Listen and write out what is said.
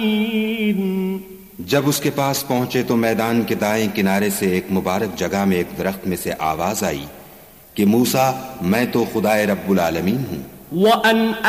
जब उसके पास पहुंचे तो मैदान के दाएं किनारे से एक मुबारक जगह में एक दरख्त में से आवाज आई कि मूसा, मैं तो खुदाए रब्बुल आलमीन हूं।